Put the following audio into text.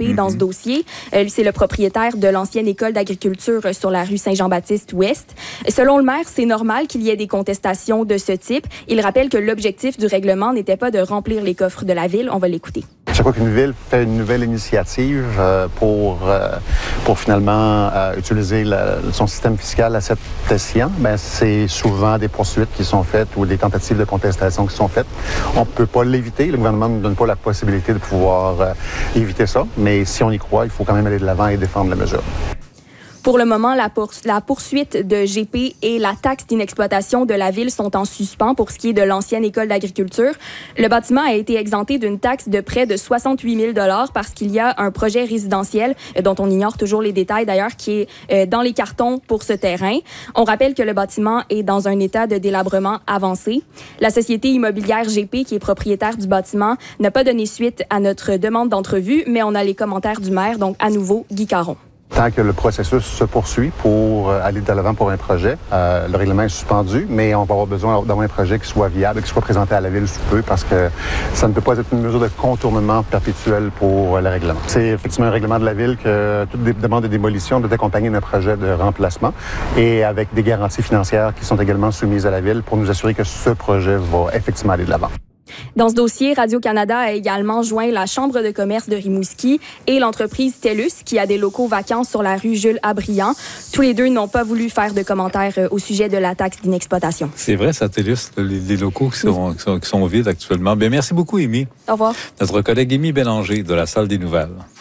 GP dans ce dossier. Lui, c'est le propriétaire de l'ancienne école d'agriculture sur la rue Saint-Jean-Baptiste-Ouest. Selon le maire, c'est normal qu'il y ait des contestations de ce type. Il rappelle que l'objectif du règlement n'était pas de remplir les coffres de la ville. On va l'écouter. Chaque fois qu'une ville fait une nouvelle initiative pour finalement utiliser son système fiscal à cet escient, ben c'est souvent des poursuites qui sont faites ou des tentatives de contestation qui sont faites. On ne peut pas l'éviter. Le gouvernement ne nous donne pas la possibilité de pouvoir éviter ça. Mais si on y croit, il faut quand même aller de l'avant et défendre la mesure. Pour le moment, la poursuite de GP et la taxe d'inexploitation de la ville sont en suspens pour ce qui est de l'ancienne école d'agriculture. Le bâtiment a été exempté d'une taxe de près de 68 000 $ parce qu'il y a un projet résidentiel dont on ignore toujours les détails d'ailleurs qui est dans les cartons pour ce terrain. On rappelle que le bâtiment est dans un état de délabrement avancé. La société immobilière GP, qui est propriétaire du bâtiment, n'a pas donné suite à notre demande d'entrevue, mais on a les commentaires du maire, donc à nouveau Guy Caron. Tant que le processus se poursuit pour aller de l'avant pour un projet, le règlement est suspendu, mais on va avoir besoin d'avoir un projet qui soit viable, qui soit présenté à la ville sous peu, parce que ça ne peut pas être une mesure de contournement perpétuel pour le règlement. C'est effectivement un règlement de la ville que toute demande de démolition doit accompagner d'un projet de remplacement et avec des garanties financières qui sont également soumises à la ville pour nous assurer que ce projet va effectivement aller de l'avant. Dans ce dossier, Radio-Canada a également joint la Chambre de commerce de Rimouski et l'entreprise TELUS, qui a des locaux vacants sur la rue Jules-Abriand. Tous les deux n'ont pas voulu faire de commentaires au sujet de la taxe d'inexploitation. C'est vrai, ça, TELUS, les locaux qui sont vides actuellement. Bien, merci beaucoup, Émy. Au revoir. Notre collègue Émy Bélanger de la Salle des Nouvelles.